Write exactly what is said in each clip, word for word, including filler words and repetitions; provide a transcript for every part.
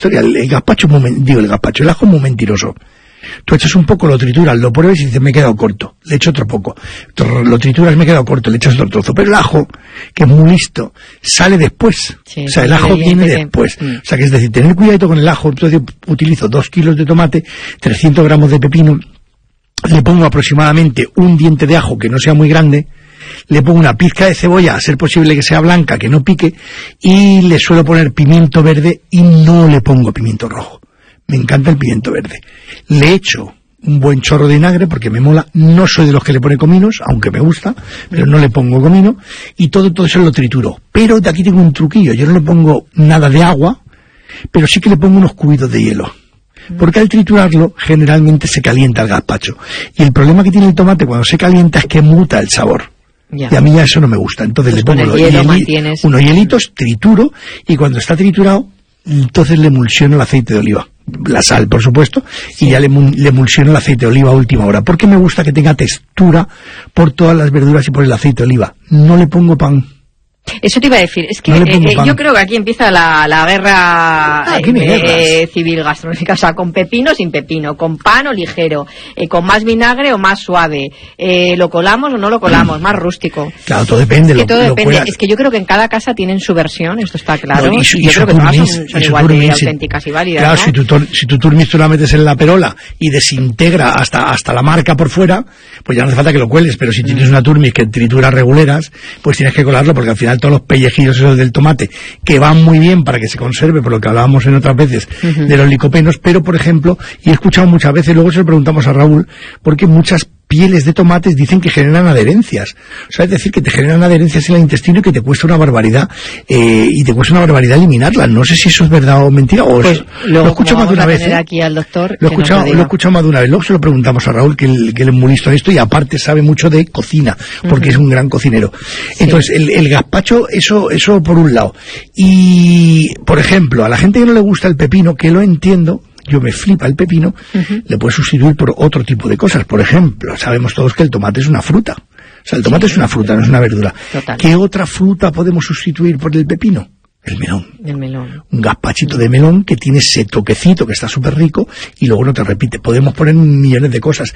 El, el gazpacho, digo el gazpacho, el ajo es muy mentiroso. Tú echas un poco, lo trituras, lo pruebas y dices, me he quedado corto, le echo otro poco. Lo trituras, me he quedado corto, le echas otro trozo. Pero el ajo, que es muy listo, sale después. Sí, o sea, el ajo viene que... después. Mm. O sea, que es decir, tener cuidado con el ajo. Entonces utilizo dos kilos de tomate, trescientos gramos de pepino, le pongo aproximadamente un diente de ajo que no sea muy grande, le pongo una pizca de cebolla, a ser posible que sea blanca, que no pique, y le suelo poner pimiento verde y no le pongo pimiento rojo. Me encanta el pimiento verde. Le echo un buen chorro de vinagre porque me mola. No soy de los que le pone cominos, aunque me gusta, pero no le pongo comino. Y todo, todo eso lo trituro. Pero de aquí tengo un truquillo. Yo no le pongo nada de agua, pero sí que le pongo unos cubitos de hielo. Porque al triturarlo, generalmente se calienta el gazpacho. Y el problema que tiene el tomate cuando se calienta es que muta el sabor. Ya. Y a mí ya eso no me gusta. Entonces pues le pongo los hielo, hieli, unos hielitos, trituro, y cuando está triturado, entonces le emulsiono el aceite de oliva. La sal, por supuesto, sí. Y ya le, le emulsiono el aceite de oliva a última hora, porque me gusta que tenga textura por todas las verduras y por el aceite de oliva. No le pongo pan. Eso te iba a decir, es que no eh, yo creo que aquí empieza la, la guerra ah, eh, civil gastronómica, o sea, con pepino o sin pepino, con pan o ligero, eh, con más vinagre o más suave, eh, lo colamos o no lo colamos, mm. más rústico. Claro, todo depende. Es que lo, todo lo depende, pueda... es que yo creo que en cada casa tienen su versión, esto está claro, no, y, su, y yo y creo que turmis, todas son, son igual turmis, de auténticas y válidas, claro, ¿no? si tu, si tu turmis tú la metes en la perola y desintegra hasta hasta la marca por fuera, pues ya no hace falta que lo cueles, pero si mm. tienes una turmis que tritura reguleras, pues tienes que colarlo, porque al final todos los pellejillos esos del tomate, que van muy bien para que se conserve, por lo que hablábamos en otras veces, uh-huh. de los licopenos, pero por ejemplo, y he escuchado muchas veces, luego se lo preguntamos a Raúl, porque muchas pieles de tomates dicen que generan adherencias, o sea, es decir, que te generan adherencias en el intestino y que te cuesta una barbaridad, eh, y te cuesta una barbaridad eliminarlas. No sé si eso es verdad o mentira, o pues es, luego, lo he escuchado más de una vez, ¿eh? Aquí al doctor lo he escuchado, lo he escuchado más de una vez, luego se lo preguntamos a Raúl, que él, que él es muy listo en esto, y aparte sabe mucho de cocina, porque uh-huh. es un gran cocinero. Sí. Entonces, el, el gazpacho, eso, eso por un lado. Y, por ejemplo, a la gente que no le gusta el pepino, que lo entiendo, yo me flipa el pepino, uh-huh. le puedes sustituir por otro tipo de cosas. Por ejemplo, sabemos todos que el tomate es una fruta. O sea, el tomate sí, es una fruta, no es una verdura. Total. ¿Qué otra fruta podemos sustituir por el pepino? El melón. El melón. Un gazpachito de melón que tiene ese toquecito que está súper rico y luego no te repite. Podemos poner millones de cosas.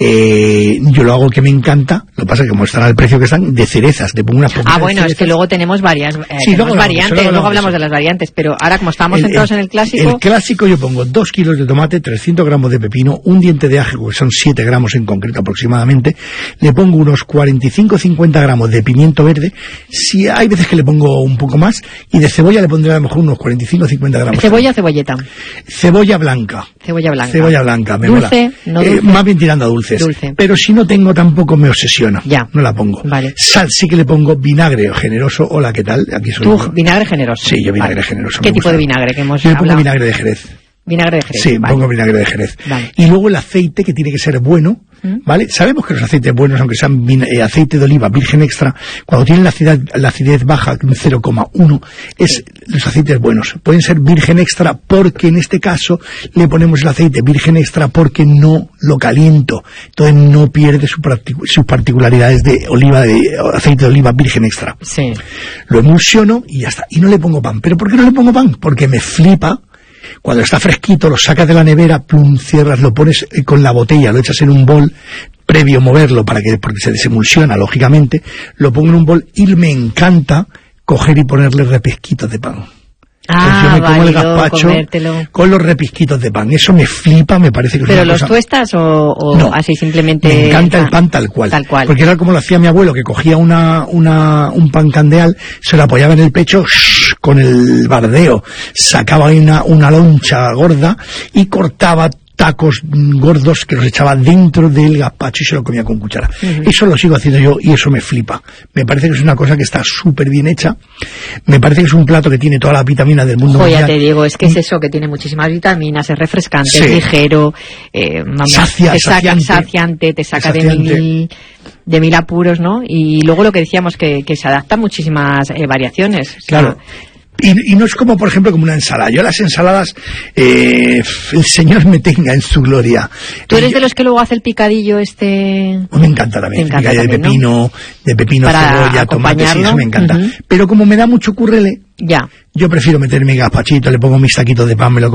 Eh, yo lo hago que me encanta, lo que pasa es que como están al precio que están, de cerezas, le pongo unas poquitas Ah, bueno, es que luego tenemos varias eh, sí, tenemos luego variantes, luego, luego hablamos de las variantes, pero ahora como estamos el, centrados el, en el clásico... El clásico yo pongo dos kilos de tomate, trescientos gramos de pepino, un diente de ajo, que son siete gramos en concreto aproximadamente, le pongo unos cuarenta y cinco a cincuenta gramos de pimiento verde, si hay veces que le pongo un poco más, y de cebolla le pondré a lo mejor unos cuarenta y cinco a cincuenta gramos. ¿Cebolla o cebolleta? Cebolla blanca. Cebolla blanca. Cebolla blanca, me ¿Dulce? mola. ¿No dulce? Eh, más bien tirando a dulces. Dulce. Pero si no tengo tampoco me obsesiono. Ya. No la pongo. Vale. Sal sí que le pongo vinagre generoso. Hola, ¿qué tal? Aquí soy. ¿Tú vinagre generoso? Sí, yo vinagre vale. generoso. ¿Qué tipo gusta. de vinagre que hemos Yo le pongo hablado? vinagre de Jerez. Vinagre de Jerez. Sí, vale. pongo vinagre de Jerez. Vale. Y luego el aceite, que tiene que ser bueno, ¿Mm? ¿vale? Sabemos que los aceites buenos, aunque sean eh, aceite de oliva virgen extra, cuando tienen la acidez, la acidez baja, cero coma uno, es los aceites buenos. Pueden ser virgen extra porque en este caso le ponemos el aceite virgen extra porque no lo caliento. Entonces no pierde su partic- sus particularidades de oliva, de aceite de oliva virgen extra. Sí. Lo emulsiono y ya está. Y no le pongo pan. ¿Pero por qué no le pongo pan? Porque me flipa. Cuando está fresquito, lo sacas de la nevera, plum, cierras, lo pones con la botella, lo echas en un bol, previo moverlo para que, porque se desemulsiona, lógicamente, lo pongo en un bol y me encanta coger y ponerle repesquitos de pan. Ah, yo me como válido, el gazpacho comértelo. Con los repisquitos de pan. Eso me flipa, me parece que es ¿Pero una los cosa... tuestas o, o no, así simplemente...? Me encanta el pan tal cual. Tal cual. Porque era como lo hacía mi abuelo, que cogía una, una, un pan candeal, se lo apoyaba en el pecho, shh, con el bardeo, sacaba ahí una, una loncha gorda y cortaba tacos gordos que los echaba dentro del gazpacho y se lo comía con cuchara. Uh-huh. Eso lo sigo haciendo yo y eso me flipa. Me parece que es una cosa que está súper bien hecha. Me parece que es un plato que tiene toda la vitamina del mundo mundial. Ya te digo, es que es eso, que tiene muchísimas vitaminas, es refrescante, sí. es ligero, eh, vamos, Sacia, te saca, saciante, saciante, te saca saciante. de mil... de mil apuros, ¿no? Y luego lo que decíamos, que, que se adapta a muchísimas eh, variaciones. O sea, claro. Y, y no es como, por ejemplo, como una ensalada. Yo las ensaladas, eh, el Señor me tenga en su gloria. ¿Tú eres eh, de los que luego hace el picadillo este...? Me encanta también, el picadillo de pepino, ¿no? de pepino, para cebolla, tomate, sí, eso me encanta. Uh-huh. Pero como me da mucho currele, ya. Yo prefiero meterme gazpachito, le pongo mis taquitos de pan, me lo